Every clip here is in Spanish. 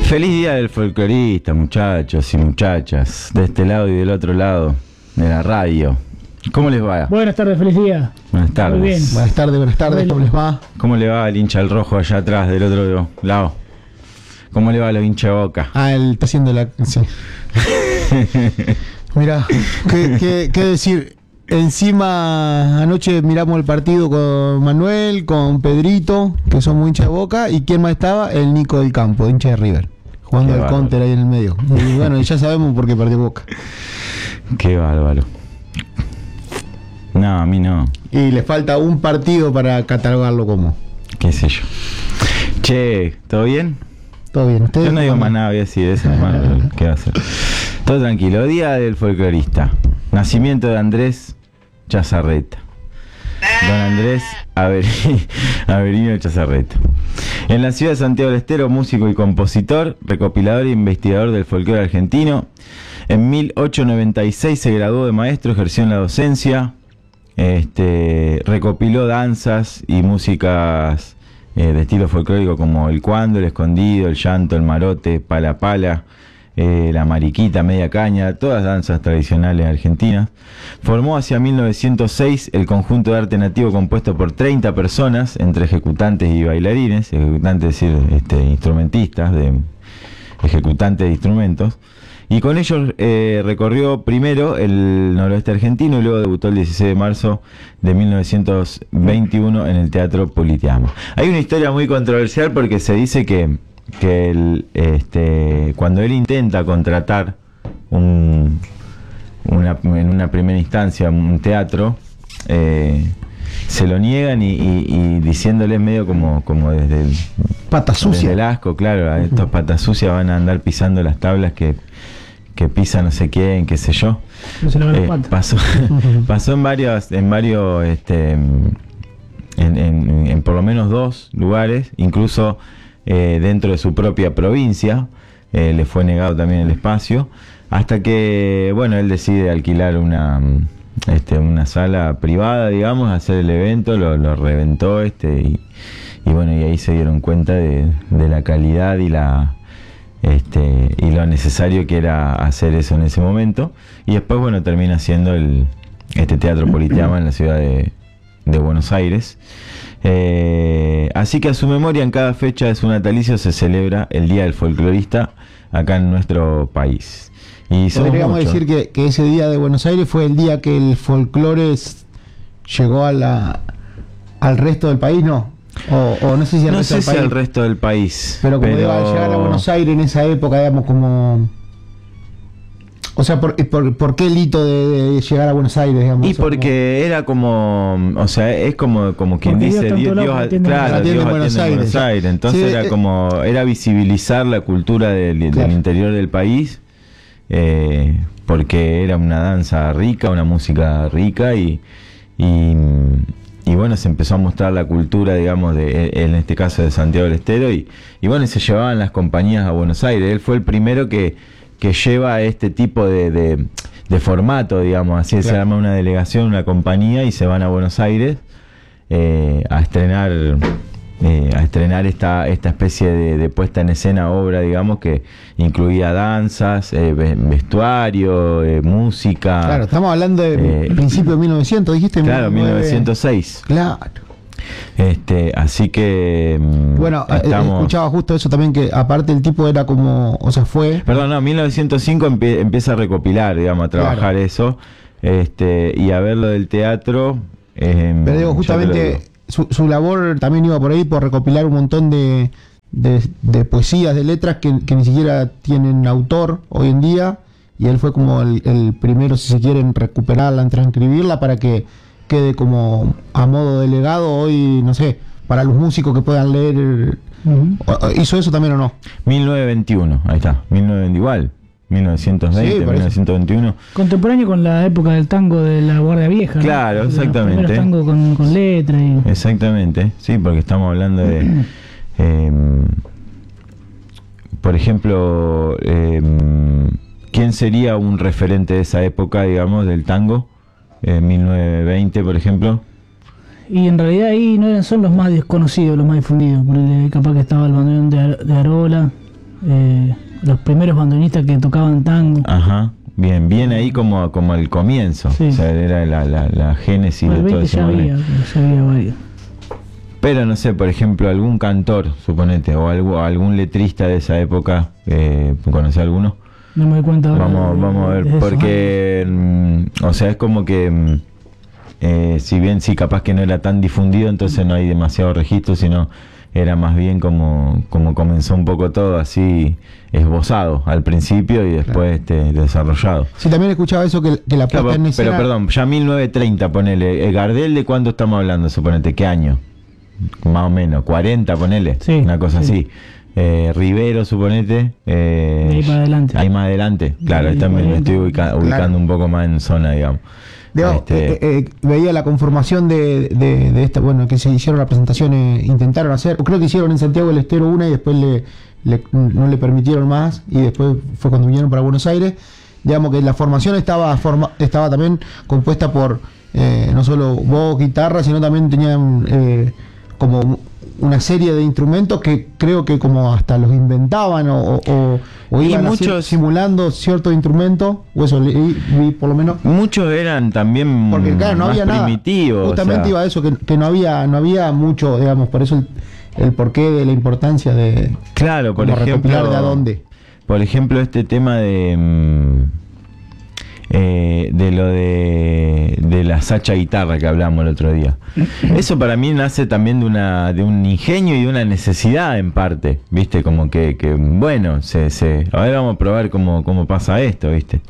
Feliz día del folclorista, muchachos y muchachas, de este lado y del otro lado de la radio. ¿Cómo les va? Buenas tardes, feliz día. Buenas tardes. Muy bien. Buenas tardes, ¿cómo les va? ¿Cómo le va al hincha del rojo allá atrás del otro lado? ¿Cómo le va a los hinchas de Boca? Ah, él está haciendo la... Sí. Mirá, ¿qué decir? Encima, anoche miramos el partido con Manuel, con Pedrito, que son muy hinchas de Boca, y ¿quién más estaba? El Nico del Campo, hincha de River, jugando al counter ahí en el medio. Y bueno, ya sabemos por qué perdió Boca. Qué bárbaro. No, a mí no. Y le falta un partido para catalogarlo como. ¿Qué sé yo? Che, ¿todo bien? Todo bien, ¿ustedes? Yo no digo más nada, voy a decir eso, hermano. ¿Qué va a hacer? Todo tranquilo. Día del folclorista. Nacimiento de Andrés Chazarreta. Don Andrés Averino Chazarreta. En la ciudad de Santiago del Estero, músico y compositor, recopilador e investigador del folclore argentino. En 1896 se graduó de maestro, ejerció en la docencia. Recopiló danzas y músicas de estilo folclórico como el cuando, el escondido, el llanto, el marote, pala pala, la mariquita, media caña, todas danzas tradicionales argentinas. Formó hacia 1906 el conjunto de arte nativo compuesto por 30 personas, entre ejecutantes y bailarines, ejecutantes es decir, instrumentistas, ejecutantes de instrumentos. Y con ellos recorrió primero el noroeste argentino y luego debutó el 16 de marzo de 1921 en el Teatro Politeama. Hay una historia muy controversial porque se dice que cuando él intenta contratar en una primera instancia un teatro, se lo niegan y diciéndoles medio como desde el pata sucia, desde el asco, claro, estos patas sucias van a andar pisando las tablas que pisa no sé quién, qué sé yo. No se le van las patas. Pasó en por lo menos 2 lugares, incluso dentro de su propia provincia, le fue negado también el espacio, hasta que, bueno, él decide alquilar una sala privada, digamos, hacer el evento, lo reventó, y bueno, y ahí se dieron cuenta de la calidad y lo necesario que era hacer eso en ese momento, y después, bueno, termina siendo este Teatro Politeama en la ciudad de Buenos Aires. Así que a su memoria, en cada fecha de su natalicio se celebra el Día del Folclorista acá en nuestro país. Y podríamos decir que ese día de Buenos Aires fue el día que el folclore llegó al resto del país, ¿no? O no sé si no sé si al resto del país. Pero como iba a llegar a Buenos Aires en esa época, digamos, como... O sea, ¿por qué el hito de llegar a Buenos Aires, digamos? Y porque era como... O sea, es como quien dice Dios atiende en Buenos Aires. Entonces sí, era visibilizar la cultura del interior del país, porque era una danza rica, una música rica y bueno, se empezó a mostrar la cultura, digamos, en este caso de Santiago del Estero y bueno, se llevaban las compañías a Buenos Aires. Él fue el primero que lleva este tipo de formato, digamos, así, claro. Se arma una delegación, una compañía y se van a Buenos Aires a estrenar esta especie de puesta en escena, obra, digamos, que incluía danzas, vestuario, música. Claro, estamos hablando de principio de 1900, dijiste. Claro, 1906. Claro. Así que bueno, escuchaba justo eso también, que aparte el tipo era como, o sea, fue... Perdón, no, 1905 empieza a recopilar, digamos, a trabajar, claro. Eso, y a ver lo del teatro. Pero digo, justamente su labor también iba por ahí, por recopilar un montón de poesías, de letras que ni siquiera tienen autor hoy en día, y él fue como el primero, si se quiere, en recuperarla, en transcribirla para que quede como a modo de legado hoy, no sé, para los músicos que puedan leer. ¿Hizo eso también o no? 1921, ahí está, 1920, sí, 1921. Contemporáneo con la época del tango de la Guardia Vieja. Claro, ¿no? Exactamente. Los tango con letra. Exactamente, sí, porque estamos hablando de... por ejemplo, ¿quién sería un referente de esa época, digamos, del tango? 1920, por ejemplo. Y en realidad ahí no son los más desconocidos, los más difundidos, porque capaz que estaba el bandoneón de Arola, los primeros bandoneonistas que tocaban tango. Ajá, bien ahí como el comienzo. Sí. O sea, era la génesis Bueno, de todo viste, ese ya movimiento. había varios. Pero no sé, por ejemplo, algún cantor, suponete, o algún letrista de esa época, ¿conocés alguno? No me doy cuenta ahora. Vamos a ver, de eso. porque, o sea, es como que, si bien sí, capaz que no era tan difundido, entonces no hay demasiado registro, sino era más bien como comenzó un poco todo así, esbozado al principio y después desarrollado. Sí, también escuchaba eso que la puesta Claro, en escena. pero perdón, ya 1930, ponele, Gardel, ¿de cuándo estamos hablando, suponete? ¿Qué año? Más o menos, 40, ponele, Sí, una cosa sí. así. Rivero, suponete. De ahí para adelante. Ahí más adelante, claro, De ahí ahí también me para estoy adelante. ubicando Claro. un poco más en zona, digamos. Digo, veía la conformación de esta, bueno, que se hicieron la presentación, intentaron hacer, creo que hicieron en Santiago del Estero una y después no le permitieron más y después fue cuando vinieron para Buenos Aires. Digamos que la formación estaba también compuesta por no solo voz, guitarra, sino también tenían como una serie de instrumentos que creo que como hasta los inventaban o Y iban muchos- simulando ciertos instrumentos, o eso vi por lo menos. Muchos eran también Porque claro, no más había nada. primitivos. Justamente o sea, iba a eso, que no había mucho, digamos, por eso el porqué de la importancia de claro, por como recopilar ejemplo, de a dónde. por ejemplo, este tema de lo de la sacha guitarra que hablamos el otro día. Eso para mí nace también de un ingenio y de una necesidad en parte, ¿viste? Como que bueno, a ver, vamos a probar cómo pasa esto, ¿viste?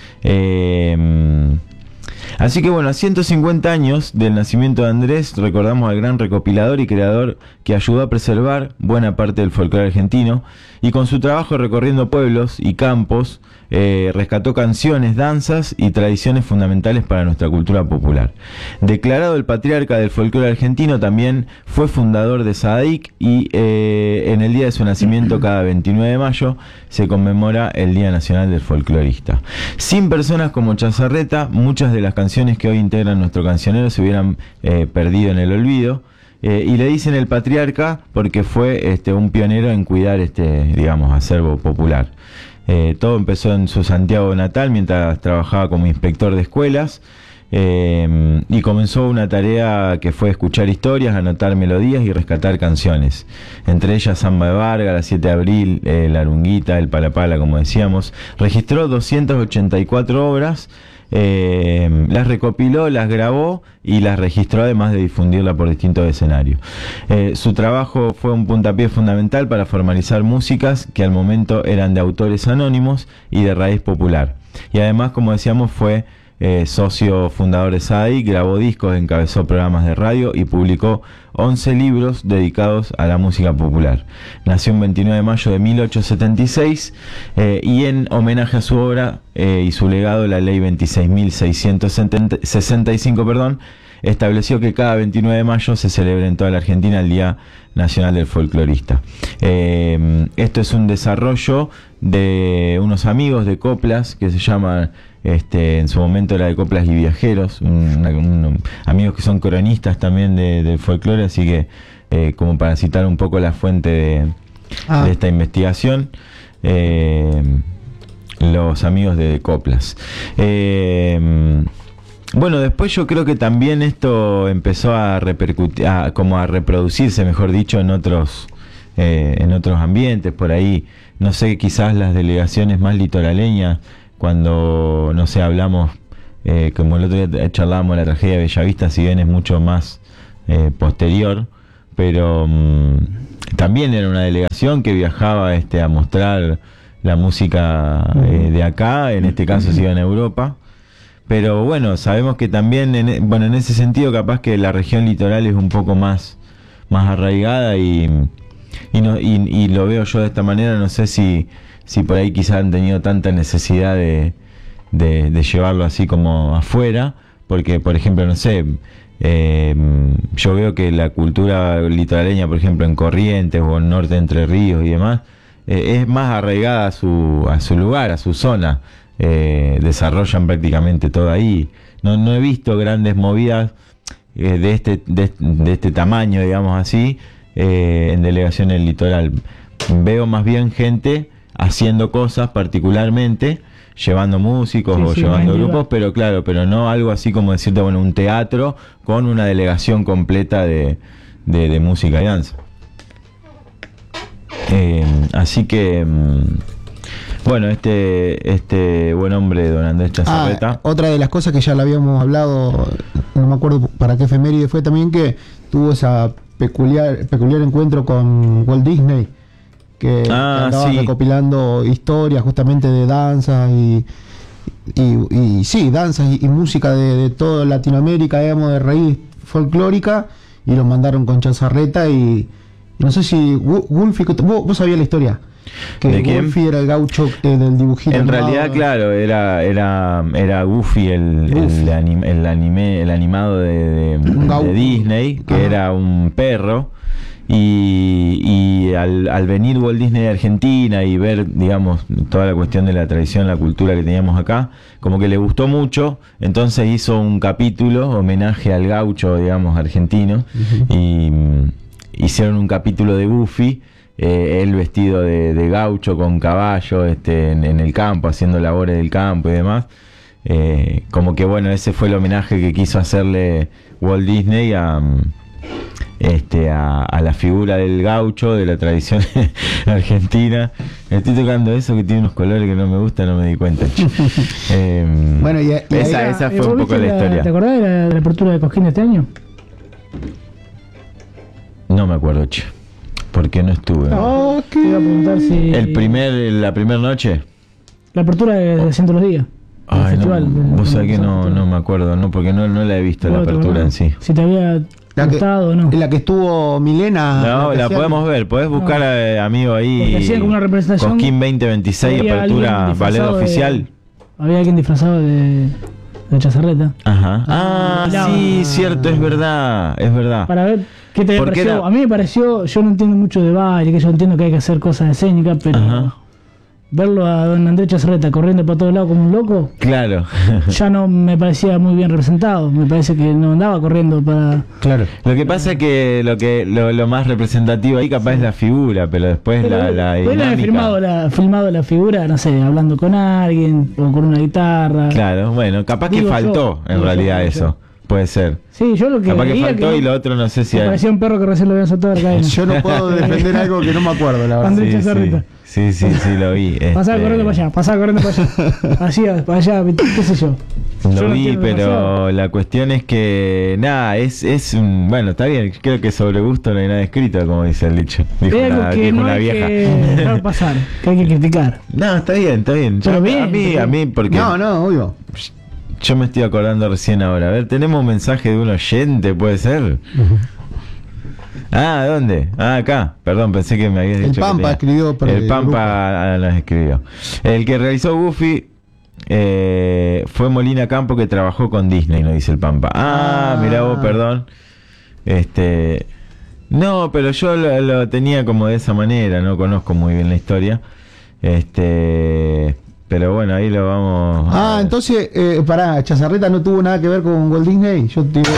Así que bueno, a 150 años del nacimiento de Andrés, recordamos al gran recopilador y creador que ayudó a preservar buena parte del folclore argentino, y con su trabajo recorriendo pueblos y campos, rescató canciones, danzas y tradiciones fundamentales para nuestra cultura popular. Declarado el patriarca del folclore argentino, también fue fundador de SADIC y en el día de su nacimiento, cada 29 de mayo, se conmemora el Día Nacional del Folclorista. Sin personas como Chazarreta, muchas de las canciones que hoy integran nuestro cancionero se hubieran perdido en el olvido. Y le dicen el patriarca porque fue un pionero en cuidar digamos, acervo popular. Todo empezó en su Santiago natal mientras trabajaba como inspector de escuelas, y comenzó una tarea que fue escuchar historias, anotar melodías y rescatar canciones, entre ellas Samba de Vargas, la 7 de abril, La Lunguita, el Palapala, como decíamos. Registró 284 obras, las recopiló, las grabó y las registró, además de difundirla por distintos escenarios. Su trabajo fue un puntapié fundamental para formalizar músicas que al momento eran de autores anónimos y de raíz popular. Y además, como decíamos, fue socio fundador de SADI, grabó discos, encabezó programas de radio y publicó 11 libros dedicados a la música popular. Nació el 29 de mayo de 1876, y en homenaje a su obra y su legado, la ley 26.665, estableció que cada 29 de mayo se celebra en toda la Argentina el Día Nacional del Folclorista. Esto es un desarrollo de unos amigos de coplas que se llaman, en su momento era de Coplas y Viajeros, amigos que son cronistas también del folclore, así que como para citar un poco la fuente de esta investigación, los amigos de Coplas. Bueno, después yo creo que también esto empezó a repercutir, como a reproducirse, mejor dicho, en otros ambientes, por ahí, no sé, quizás las delegaciones más litoraleñas, cuando, no sé, hablamos, como el otro día charlábamos de la tragedia de Bellavista, si bien es mucho más posterior, pero también era una delegación que viajaba a mostrar la música de acá, en este caso se iba en Europa. Pero bueno, sabemos que también, en ese sentido, capaz que la región litoral es un poco más arraigada y lo veo yo de esta manera. No sé si por ahí quizás han tenido tanta necesidad de llevarlo así como afuera, porque, por ejemplo, no sé, yo veo que la cultura litoraleña, por ejemplo, en Corrientes o en Norte de Entre Ríos y demás, es más arraigada a su lugar, a su zona. Desarrollan prácticamente todo ahí. No he visto grandes movidas de este tamaño, digamos así, en delegación en el litoral. veo más bien gente haciendo cosas particularmente, llevando músicos o llevando grupos, pero claro, pero no algo así como decirte, bueno, un teatro con una delegación completa de música y danza. Así que bueno, este buen hombre, don Andrés Chazarreta. Otra de las cosas que ya le habíamos hablado, no me acuerdo para qué efeméride fue también, que tuvo esa peculiar encuentro con Walt Disney, que andaba recopilando historias justamente de danzas y danzas y música de toda Latinoamérica, digamos, de raíz folclórica, y lo mandaron con Chazarreta. Y no sé si Wolfie, vos sabías la historia, que Wolfie era el gaucho del dibujito. En realidad, claro, era Goofy el animado de Disney, que era un perro. Y al venir Walt Disney de Argentina y ver, digamos, toda la cuestión de la tradición, la cultura que teníamos acá, como que le gustó mucho, entonces hizo un capítulo homenaje al gaucho, digamos, argentino. Y hicieron un capítulo de Goofy, él vestido de gaucho con caballo, en el campo, haciendo labores del campo y demás. Como que bueno, ese fue el homenaje que quiso hacerle Walt Disney a la figura del gaucho, de la tradición argentina. Estoy tocando eso que tiene unos colores que no me gustan, no me di cuenta. Bueno, esa fue un poco la historia. ¿Te acordás de la apertura de Cosquín este año? No me acuerdo, che, porque no estuve. Te iba a preguntar si... la primera noche. La apertura de Cientos los Días. Ay, festival, vos sabés que no me acuerdo, no, porque no la he visto, la apertura en sí. Si te había gustado o no. En la que estuvo Milena. No, la podemos ver, podés buscar, amigo, ahí. Hacían como una representación. Cosquín 2026, apertura, ballet oficial. Había alguien disfrazado de Chazarreta. Ajá. Sí, cierto, es verdad. Para ver qué te pareció. A mí me pareció, yo no entiendo mucho de baile, que yo entiendo que hay que hacer cosas escénicas, pero verlo a don Andrés Chazarreta corriendo por todos lados como un loco, claro, ya no me parecía muy bien representado. Me parece que no andaba corriendo para... Claro. Lo que pasa es que lo más representativo ahí capaz es la figura, pero después la dinámica. Filmado la figura, no sé, hablando con alguien o con una guitarra. Claro, bueno, capaz que faltó en realidad eso. Puede ser. Sí, yo lo que capaz que faltó y lo otro no sé si... parecía un perro que recién lo habían soltado de la cadena. Yo no puedo defender algo que no me acuerdo, la verdad. Andrés Chazarreta. Sí, lo vi. Pasaba corriendo para allá. Así, para allá, qué sé yo. Lo vi, pero demasiado. La cuestión es que, nada, bueno, está bien, creo que sobre gusto no hay nada escrito, como dice el dicho. Dijo una vieja. Que dejar pasar, que hay que criticar. No, está bien. Pero bien, a mí, porque... No, obvio. Yo me estoy acordando recién ahora. A ver, tenemos un mensaje de un oyente, ¿puede ser? ¿Dónde? Acá. Perdón, pensé que me habías dicho. El Pampa escribió. El Pampa nos escribió. El que realizó Goofy fue Molina Campo, que trabajó con Disney, nos dice el Pampa. Mirá vos, perdón. No, pero yo lo tenía como de esa manera, no conozco muy bien la historia. Pero bueno, ahí lo vamos. Entonces, Chazarreta no tuvo nada que ver con Walt Disney. Yo te...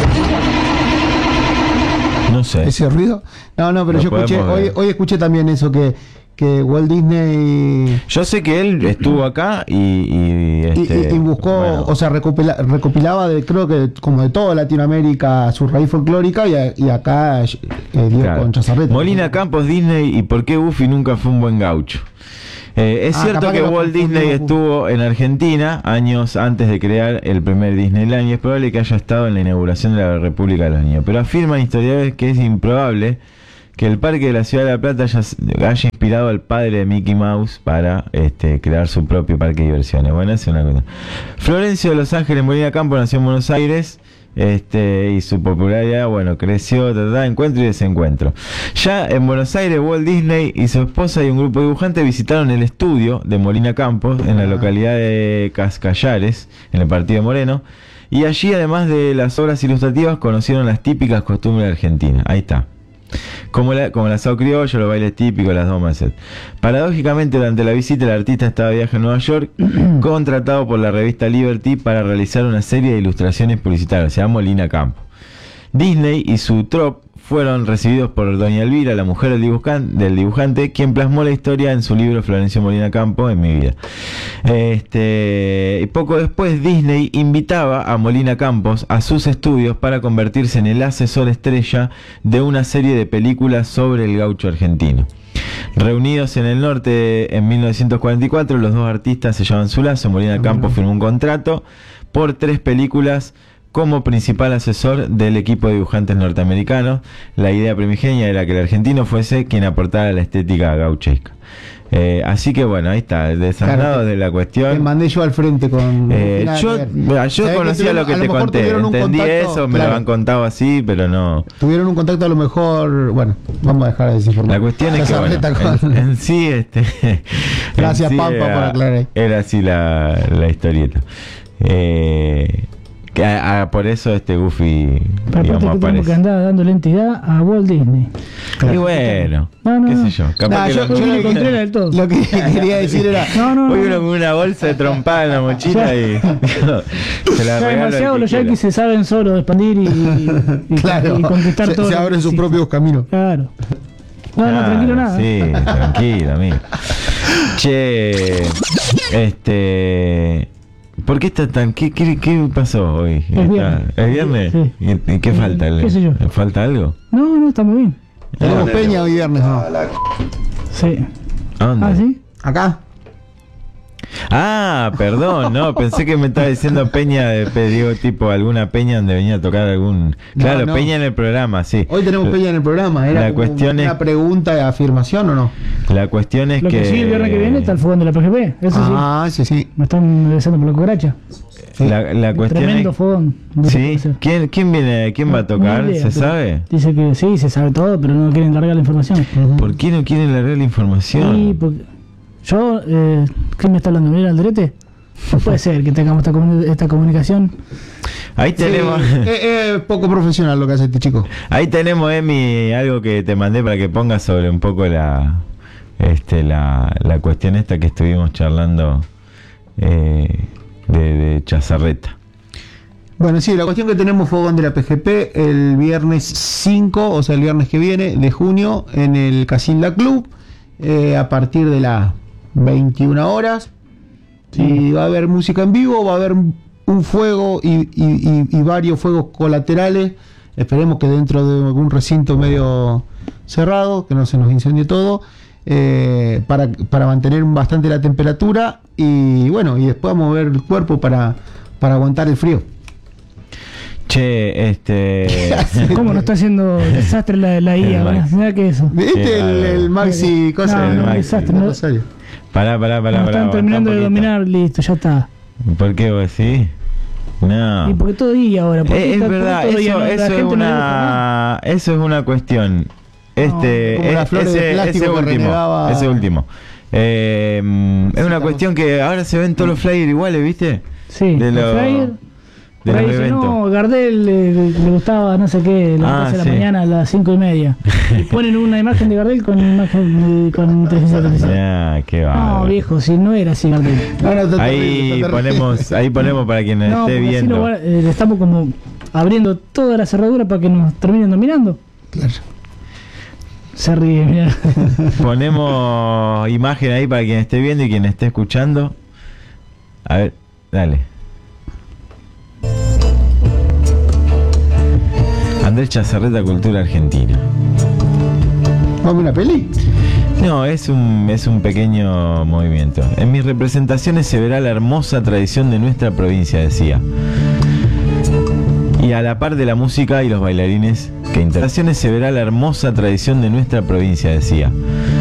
No sé. ¿Ese ruido? No, pero yo escuché, hoy escuché también eso, que Walt Disney... Yo sé que él estuvo acá y buscó, bueno, o sea, recopilaba creo que como de toda Latinoamérica su raíz folclórica, y acá dio con Chazarreta. Molina Campos, Disney, y por qué Goofy nunca fue un buen gaucho. Es cierto que Walt Disney estuvo en Argentina años antes de crear el primer Disneyland, y es probable que haya estado en la inauguración de la República de los Niños, pero afirman historiadores que es improbable que el parque de la Ciudad de La Plata haya inspirado al padre de Mickey Mouse para crear su propio parque de diversiones. Bueno, esa es una cosa. Florencio de Los Ángeles Molina Campo nació en Buenos Aires, y su popularidad, bueno, creció, encuentro y desencuentro. Ya en Buenos Aires, Walt Disney y su esposa y un grupo de dibujantes visitaron el estudio de Molina Campos en la localidad de Cascallares, en el Partido Moreno, y allí, además de las obras ilustrativas, conocieron las típicas costumbres argentinas. Ahí está. Como el asado criollo, los bailes típicos, las domas, etc. Paradójicamente, durante la visita, el artista estaba de viaje en Nueva York, contratado por la revista Liberty para realizar una serie de ilustraciones publicitarias. Se llama Molina Campo. Disney y su troupe fueron recibidos por doña Elvira, la mujer del dibujante, quien plasmó la historia en su libro Florencio Molina Campo, En mi vida. Y poco después Disney invitaba a Molina Campos a sus estudios para convertirse en el asesor estrella de una serie de películas sobre el gaucho argentino. Reunidos en el norte en 1944, los dos artistas sellaban su lazo. Molina Campos firmó un contrato por 3 películas como principal asesor del equipo de dibujantes norteamericanos. La idea primigenia era que el argentino fuese quien aportara la estética gauchesca. Así que bueno, ahí está, desasnado claro, de la cuestión. Te mandé yo al frente con... yo conocía lo que te conté, entendí eso, me lo han contado así, pero no... Tuvieron un contacto a lo mejor... Bueno, vamos a dejar de desinformar. La cuestión es que bueno, en sí... Gracias, Pampa, por aclarar. Era así la historieta. Por eso Goofy, digamos, aparece. Que andaba dándole entidad a Walt Disney. Claro. Y bueno, qué sé yo. Capaz que lo que quería decir era... Hoy uno con una bolsa de trompada en la mochila y se la regalo. Demasiado los yanquis se saben solo expandir y claro, y conquistar todo. Se abren sus propios caminos. Claro. No, tranquilo nada. Sí, tranquilo, amigo. Che, ¿por qué está tan...? ¿Qué pasó hoy? ¿Es viernes? Sí. ¿Y qué falta? ¿Qué sé yo? ¿Falta algo? No, está muy bien. Tenemos peña hoy viernes, ¿no? Sí. ¿A dónde? ¿Ah, sí? Acá. Ah, perdón, no, pensé que me estaba diciendo peña, digo, tipo alguna peña donde venía a tocar algún... Claro, no. Peña en el programa, sí. Hoy tenemos peña en el programa, ¿era la cuestión una pregunta de afirmación o no? La cuestión es lo que sí, el viernes que viene está el fogón de la PGP, eso sí. Sí. Me están besando por la cucaracha. Sí. La cuestión tremendo fogón. Sí. ¿Quién viene? ¿Quién va a tocar? Idea, ¿se sabe? Dice que sí, se sabe todo, pero no quieren largar la información. ¿Por qué no quieren largar la información? Sí, porque yo, ¿qué me está hablando? ¿Mira Aldrete? No puede ser que tengamos esta comunicación. Ahí tenemos. Es poco profesional lo que hace este chico. Ahí tenemos, Emi, algo que te mandé para que pongas sobre un poco la cuestión esta que estuvimos charlando de Chazarreta. Bueno, sí, la cuestión que tenemos fogón de la PGP el viernes 5, o sea, el viernes que viene, de junio, en el Casilda Club, a partir de las 21 horas. Sí. Y va a haber música en vivo, va a haber un fuego y varios fuegos colaterales. Esperemos que dentro de algún recinto medio cerrado, que no se nos incendie todo, para mantener bastante la temperatura y bueno, y después mover el cuerpo para aguantar el frío. Che, ¿Cómo no está haciendo desastre la IA? Mira que eso. ¿Viste el Maxi cosa? No, desastre. No. Pará. Están terminando de dominar, listo, ya está. ¿Por qué vos decís? No. Y porque todo IA ahora. Es verdad, eso es una cuestión. Ese último. Es una cuestión que ahora se ven todos los flyers iguales, ¿viste? Sí, los flyers. Por ahí dice, no, Gardel le gustaba no sé qué, las 3 de la mañana a las 5:30. Y ponen una imagen de Gardel con inteligencia artificial. Qué va. No, viejo, si no era así Gardel. Ahí ponemos para quien nos esté viendo. Estamos como abriendo toda la cerradura para que nos terminen dominando. Claro. Se ríe, mira. Ponemos imagen ahí para quien esté viendo y quien esté escuchando. A ver, dale. Andrés Chazarreta, Cultura Argentina. ¿Vamos a una peli? No, es un pequeño movimiento. En mis representaciones se verá la hermosa tradición de nuestra provincia, decía. Y a la par de la música y los bailarines que interpretaciones se verá la hermosa tradición de nuestra provincia, decía.